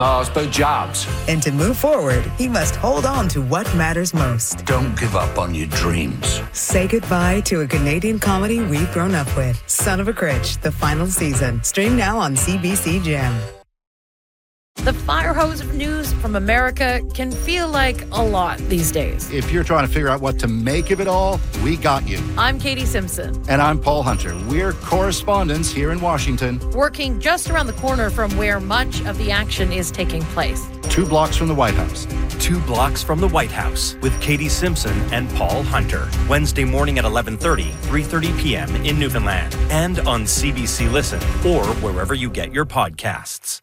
Oh, it's about jobs. And to move forward, he must hold on to what matters most. Don't give up on your dreams. Say goodbye to a Canadian comedy we've grown up with. Son of a Critch, the final season. Stream now on CBC Gem. The fire hose of news from America can feel like a lot these days. If you're trying to figure out what to make of it all, we got you. I'm Katie Simpson. And I'm Paul Hunter. We're correspondents here in Washington. Working just around the corner from where much of the action is taking place. 2 blocks from the White House. 2 blocks from the White House with Katie Simpson and Paul Hunter. Wednesday morning at 11:30, 3:30 p.m. in Newfoundland. And on CBC Listen or wherever you get your podcasts.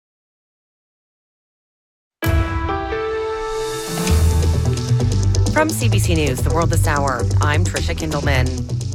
From CBC News, The World This Hour, I'm Tricia Kindleman.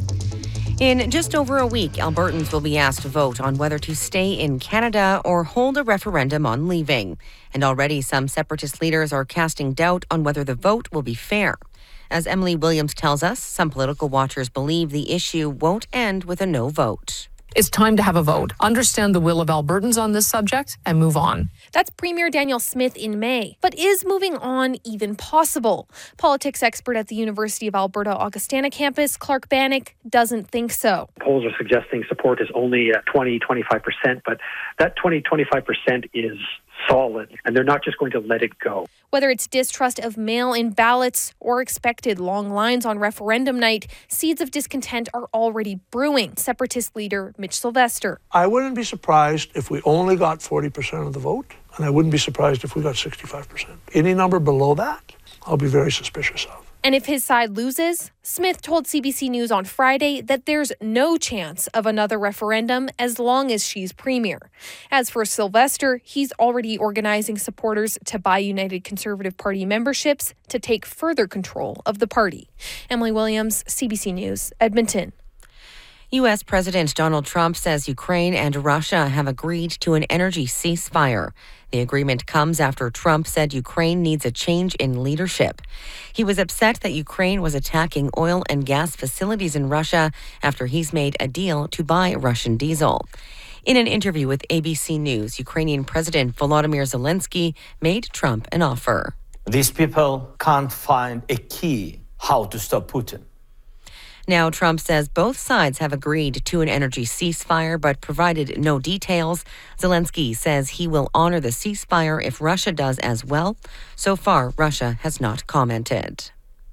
In just over a week, Albertans will be asked to vote on whether to stay in Canada or hold a referendum on leaving. And already some separatist leaders are casting doubt on whether the vote will be fair. As Emily Williams tells us, some political watchers believe the issue won't end with a no vote. It's time to have a vote, understand the will of Albertans on this subject, and move on. That's Premier Danielle Smith in May. But is moving on even possible? Politics expert at the University of Alberta Augustana campus, Clark Bannock, doesn't think so. Polls are suggesting support is only 20-25%, but that 20-25% is solid, and they're not just going to let it go. Whether it's distrust of mail-in ballots or expected long lines on referendum night, seeds of discontent are already brewing. Separatist leader Mitch Sylvester. I wouldn't be surprised if we only got 40% of the vote, and I wouldn't be surprised if we got 65%. Any number below that, I'll be very suspicious of. And if his side loses, Smith told CBC News on Friday that there's no chance of another referendum as long as she's premier. As for Sylvester, he's already organizing supporters to buy United Conservative Party memberships to take further control of the party. Emily Williams, CBC News, Edmonton. U.S. President Donald Trump says Ukraine and Russia have agreed to an energy ceasefire. The agreement comes after Trump said Ukraine needs a change in leadership. He was upset that Ukraine was attacking oil and gas facilities in Russia after he's made a deal to buy Russian diesel. In an interview with ABC News, Ukrainian President Volodymyr Zelensky made Trump an offer. These people can't find a key how to stop Putin. Now, Trump says both sides have agreed to an energy ceasefire, but provided no details. Zelensky says he will honor the ceasefire if Russia does as well. So far, Russia has not commented.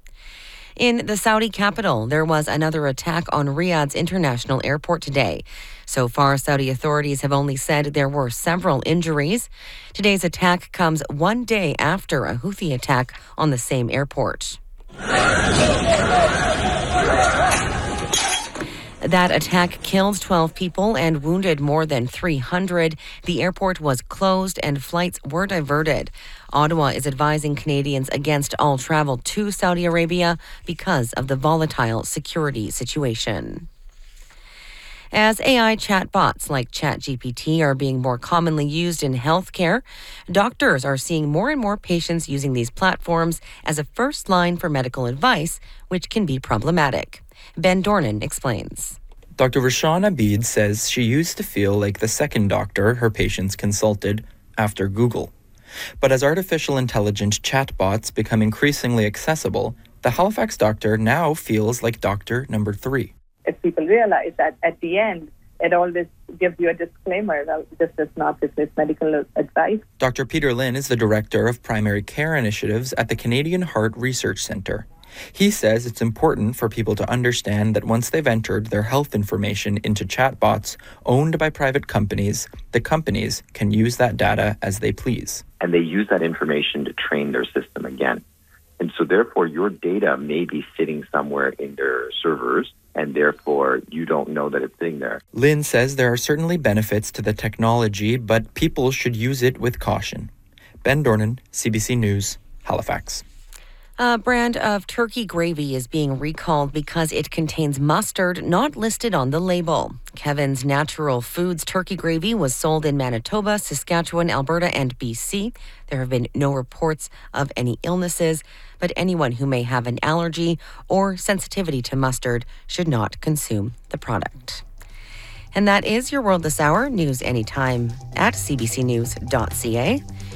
In the Saudi capital, there was another attack on Riyadh's international airport today. So far, Saudi authorities have only said there were several injuries. Today's attack comes one day after a Houthi attack on the same airport. That attack killed 12 people and wounded more than 300. The airport was closed and flights were diverted. Ottawa is advising Canadians against all travel to Saudi Arabia because of the volatile security situation. As AI chatbots like ChatGPT are being more commonly used in healthcare, doctors are seeing more and more patients using these platforms as a first line for medical advice, which can be problematic. Ben Dornan explains. Dr. Rashawn Abid says she used to feel like the second doctor her patients consulted after Google. But as artificial intelligence chatbots become increasingly accessible, the Halifax doctor now feels like doctor number 3. If people realize that at the end, it always gives you a disclaimer that this is not medical advice. Dr. Peter Lynn is the Director of Primary Care Initiatives at the Canadian Heart Research Centre. He says it's important for people to understand that once they've entered their health information into chatbots owned by private companies, the companies can use that data as they please. And they use that information to train their system again. And so therefore, your data may be sitting somewhere in their servers, and therefore you don't know that it's sitting there. Lynn says there are certainly benefits to the technology, but people should use it with caution. Ben Dornan, CBC News, Halifax. A brand of turkey gravy is being recalled because it contains mustard not listed on the label. Kevin's Natural Foods turkey gravy was sold in Manitoba, Saskatchewan, Alberta, and BC. There have been no reports of any illnesses, but anyone who may have an allergy or sensitivity to mustard should not consume the product. And that is your World This Hour. News anytime at cbcnews.ca.